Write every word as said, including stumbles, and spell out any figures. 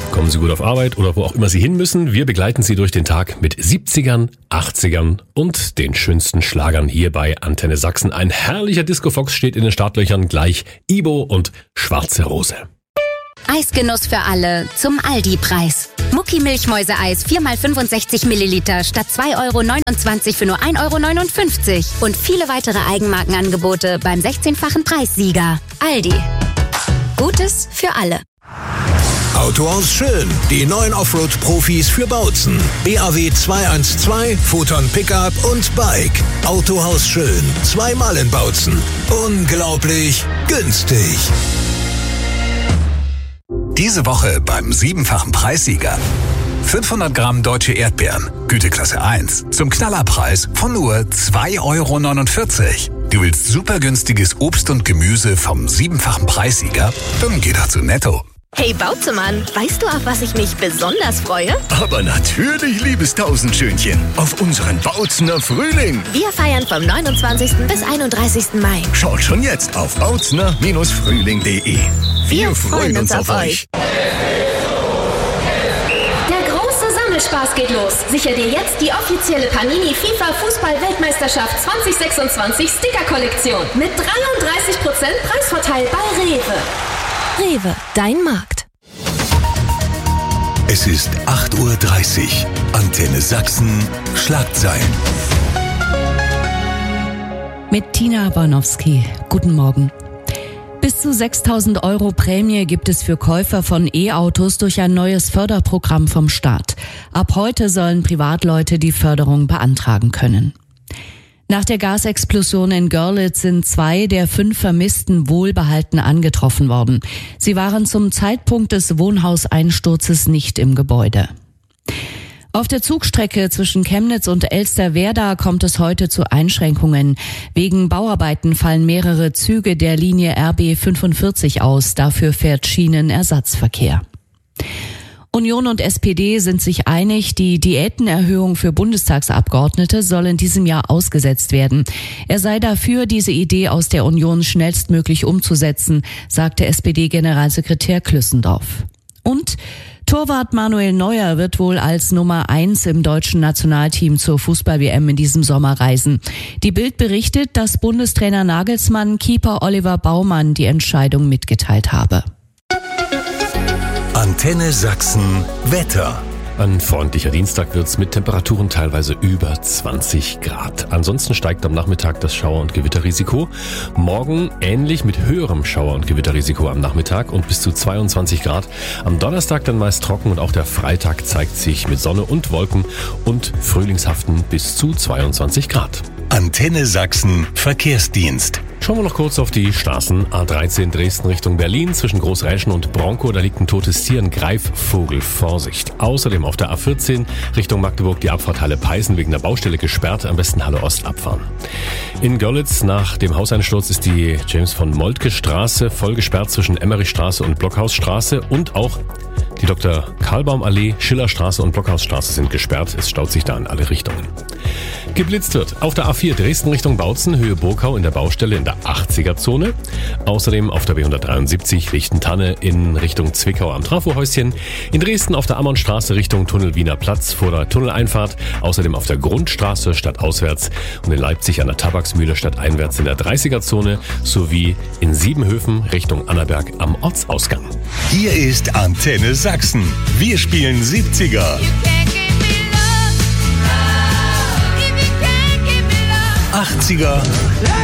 Kommen Sie gut auf Arbeit oder wo auch immer Sie hin müssen. Wir begleiten Sie durch den Tag mit siebzigern, achtzigern und den schönsten Schlagern hier bei Antenne Sachsen. Ein herrlicher Disco-Fox steht in den Startlöchern, gleich Ibo und Schwarze Rose. Eisgenuss für alle zum Aldi-Preis. Mucki Milchmäuse-Eis vier mal fünfundsechzig Milliliter statt zwei Euro neunundzwanzig für nur ein Euro neunundfünfzig. Und viele weitere Eigenmarkenangebote beim sechzehnfachen Preissieger. Aldi. Gutes für alle. Autohaus Schön, die neuen Offroad-Profis für Bautzen. B A W zweihundertzwölf, Photon Pickup und Bike. Autohaus Schön, zweimal in Bautzen. Unglaublich günstig. Diese Woche beim siebenfachen Preissieger. fünfhundert Gramm deutsche Erdbeeren, Güteklasse eins, zum Knallerpreis von nur zwei Euro neunundvierzig. Du willst super günstiges Obst und Gemüse vom siebenfachen Preissieger? Dann geh doch zu Netto. Hey Bautzmann, weißt du, auf was ich mich besonders freue? Aber natürlich, liebes Tausendschönchen, auf unseren Bautzener Frühling. Wir feiern vom neunundzwanzigsten bis einunddreißigsten Mai. Schaut schon jetzt auf bautzener Frühling punkt de. Wir, Wir freuen uns auf euch. Der große Sammelspaß geht los. Sichere dir jetzt die offizielle Panini FIFA Fußball-Weltmeisterschaft zwanzig sechsundzwanzig Sticker-Kollektion mit dreiunddreißig Prozent Preisvorteil bei Rewe. Rewe, dein Markt. Es ist acht Uhr dreißig. Antenne Sachsen, Schlagzeilen. Mit Tina Barnowski. Guten Morgen. Bis zu sechstausend Euro Prämie gibt es für Käufer von E-Autos durch ein neues Förderprogramm vom Staat. Ab heute sollen Privatleute die Förderung beantragen können. Nach der Gasexplosion in Görlitz sind zwei der fünf Vermissten wohlbehalten angetroffen worden. Sie waren zum Zeitpunkt des Wohnhauseinsturzes nicht im Gebäude. Auf der Zugstrecke zwischen Chemnitz und Elsterwerda kommt es heute zu Einschränkungen. Wegen Bauarbeiten fallen mehrere Züge der Linie R B fünfundvierzig aus. Dafür fährt Schienenersatzverkehr. Union und S P D sind sich einig, die Diätenerhöhung für Bundestagsabgeordnete soll in diesem Jahr ausgesetzt werden. Er sei dafür, diese Idee aus der Union schnellstmöglich umzusetzen, sagte S P D-Generalsekretär Klüssendorf. Und Torwart Manuel Neuer wird wohl als Nummer eins im deutschen Nationalteam zur Fußball-W M in diesem Sommer reisen. Die Bild berichtet, dass Bundestrainer Nagelsmann Keeper Oliver Baumann die Entscheidung mitgeteilt habe. Antenne Sachsen Wetter. Ein freundlicher Dienstag wird's mit Temperaturen teilweise über zwanzig Grad. Ansonsten steigt am Nachmittag das Schauer- und Gewitterrisiko. Morgen ähnlich mit höherem Schauer- und Gewitterrisiko am Nachmittag und bis zu zweiundzwanzig Grad. Am Donnerstag dann meist trocken und auch der Freitag zeigt sich mit Sonne und Wolken und frühlingshaften bis zu zweiundzwanzig Grad. Antenne Sachsen Verkehrsdienst. Schauen wir noch kurz auf die Straßen. A dreizehn Dresden Richtung Berlin zwischen Großräschen und Bronkow. Da liegt ein totes Tier, ein Greifvogel. Vorsicht. Außerdem auf der A vierzehn Richtung Magdeburg die Abfahrt Halle Peißen wegen der Baustelle gesperrt. Am besten Halle Ost abfahren. In Görlitz nach dem Hauseinsturz ist die James von Moltke Straße voll gesperrt zwischen Emmerichstraße und Blockhausstraße und auch die Doktor Karlbaum Allee, Schillerstraße und Blockhausstraße sind gesperrt. Es staut sich da in alle Richtungen. Geblitzt wird auf der A vier Dresden Richtung Bautzen, Höhe Burkau in der Baustelle in der achtziger-Zone. Außerdem auf der B hundertdreiundsiebzig Lichtentanne in Richtung Zwickau am Trafohäuschen. In Dresden auf der Ammernstraße Richtung Tunnel Wiener Platz vor der Tunneleinfahrt. Außerdem auf der Grundstraße stadtauswärts und in Leipzig an der Tabaksmühle stadteinwärts in der dreißiger-Zone sowie in Siebenhöfen Richtung Annaberg am Ortsausgang. Hier ist Antenne Sachsen. Wir spielen siebziger, achtziger